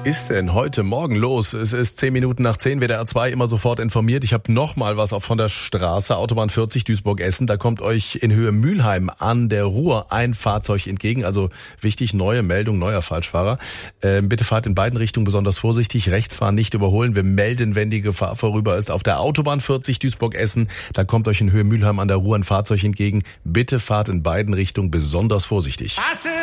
ist denn heute Morgen los? Es ist 10 Minuten nach 10, WDR 2 immer sofort informiert. Ich habe noch mal was auch von der Straße, Autobahn 40 Duisburg-Essen. Da kommt euch in Höhe Mülheim an der Ruhr ein Fahrzeug entgegen. Also wichtig, neue Meldung, neuer Falschfahrer. Bitte fahrt in beiden Richtungen besonders vorsichtig. Rechts fahren, nicht überholen. Wir melden, wenn die Gefahr vorüber ist. Auf der Autobahn 40 Duisburg-Essen, da kommt euch in Höhe Mülheim an der Ruhr ein Fahrzeug entgegen. Bitte fahrt in beiden Richtungen besonders vorsichtig.